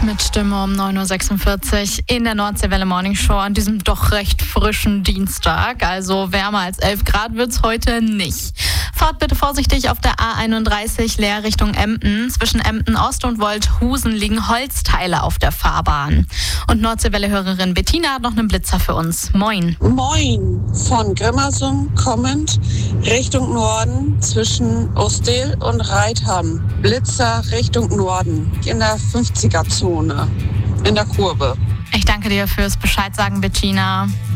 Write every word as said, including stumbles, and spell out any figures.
mit Stimme um neun Uhr sechsundvierzig in der Nordseewelle Morning Show an diesem doch recht frischen Dienstag. Also wärmer als elf Grad wird's heute nicht. Fahrt bitte vorsichtig auf der A einunddreißig leer Richtung Emden. Zwischen Emden Ost und Wolthusen liegen Holzteile auf der Fahrbahn. Und Nordseewelle-Hörerin Bettina hat noch einen Blitzer für uns. Moin. Moin. Von Grimmersum kommend Richtung Norden zwischen Ostel und Reitham. Blitzer Richtung Norden in der fünfziger Zone in der Kurve. Ich danke dir fürs Bescheid sagen, Bettina.